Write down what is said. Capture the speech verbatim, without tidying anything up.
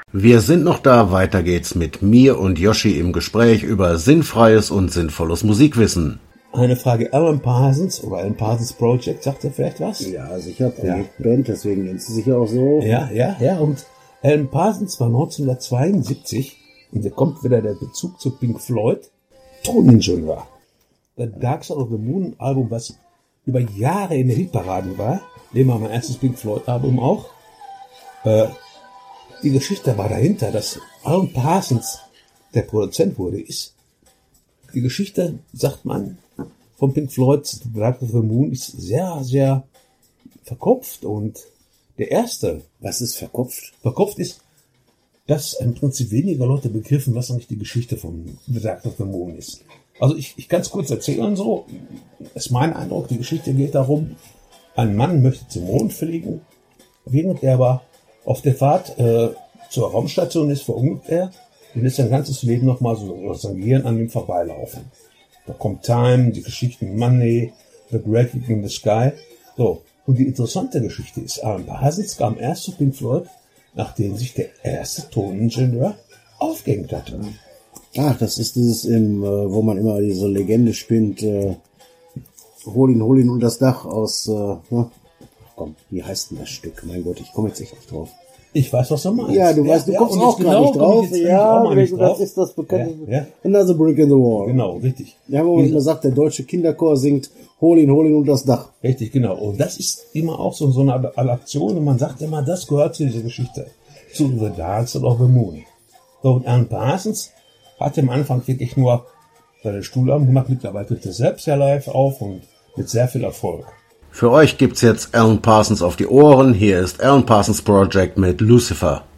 Wir sind noch da, weiter geht's mit mir und Yoshi im Gespräch über sinnfreies und sinnvolles Musikwissen. Eine Frage, Alan Parsons oder Alan Parsons Project, sagt ihr vielleicht was? Ja, sicher, Projektband, ja. Deswegen nennt sie sich ja auch so. Ja, ja, ja, und Alan Parsons war neunzehnhundertzweiundsiebzig, und da kommt wieder der Bezug zu Pink Floyd, Toningenieur. The Dark Side of the Moon Album, was über Jahre in der Hitparaden war, nehmen wir mein erstes Pink Floyd Album auch. Äh, die Geschichte war dahinter, dass Alan Parsons der Produzent wurde, ist, die Geschichte, sagt man, von Pink Floyd, The Dark of the Moon, ist sehr, sehr verkopft, und der erste... Was ist verkopft? Verkopft ist, dass im Prinzip weniger Leute begriffen, was eigentlich die Geschichte von The Dark of the Moon ist. Also ich, ich kann es kurz erzählen so, ist mein Eindruck, die Geschichte geht darum, ein Mann möchte zum Mond fliegen, während er aber auf der Fahrt äh, zur Raumstation ist, verunglückt er und lässt sein ganzes Leben nochmal so sein Gehirn an ihm vorbeilaufen. Da kommt Time, die Geschichten Money, The Great Gig in the Sky. So. Und die interessante Geschichte ist, Alan Parsons kam erst zu Pink Floyd, nachdem sich der erste Toningenieur aufgehängt hatte. Ach, das ist dieses, im, äh, wo man immer diese Legende spinnt, äh, hol ihn, hol ihn unter das Dach aus, äh, ne? Komm, wie heißt denn das Stück? Mein Gott, ich komme jetzt echt nicht drauf. Ich weiß, was du meinst. Ja, du ja, weißt, du ja, kommst auch gar genau, nicht drauf. Ja, nicht das drauf. Ist das bekannte. Ja, ja. Another Brick in the Wall. Genau, richtig. Ja, wo man immer sagt, der deutsche Kinderchor singt, hol ihn, hol ihn unter das Dach. Richtig, genau. Und das ist immer auch so, so eine Adaption, und man sagt immer, das gehört zu dieser Geschichte. Zu The Dark Side of the Moon. So, und Alan Parsons hat am Anfang wirklich nur seine Stuhlarbeit gemacht, mittlerweile tritt er selbst ja live auf und mit sehr viel Erfolg. Für euch gibt's jetzt Alan Parsons auf die Ohren. Hier ist Alan Parsons Project mit Lucifer.